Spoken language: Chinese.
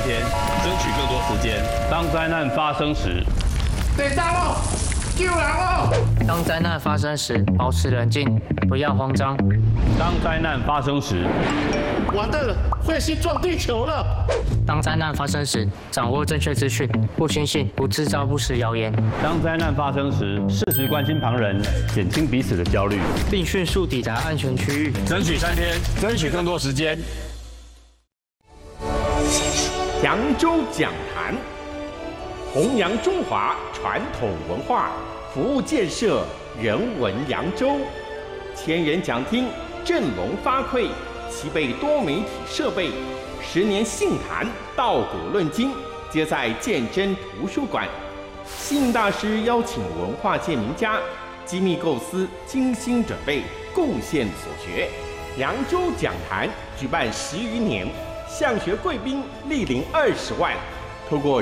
天，争取更多时间。当灾难发生时， 得到了，救人哦！ 当灾难发生时，保持冷静，不要慌张。 当灾难发生时， 完蛋了，彗星撞地球了！ 当灾难发生时，掌握正确资讯，不轻信，不制造不实谣言。 当灾难发生时，适时关心旁人，减轻彼此的焦虑， 并迅速抵达安全区域。 争取3天，争取更多时间。 扬州讲坛，弘扬中华传统文化，服务建设人文扬州。千人讲厅振聋发聩，齐备多媒体设备，10年杏坛道古论今，皆在鉴真图书馆。杏大师邀请文化界名家，机密构思，精心准备，贡献所学。扬州讲坛举办10余年，向学贵宾莅临20万，透过